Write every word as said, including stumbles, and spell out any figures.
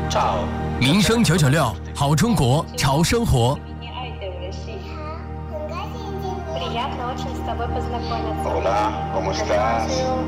Ciao。 民生九九六，好中国，潮生活。 Hola, ¿cómo estás?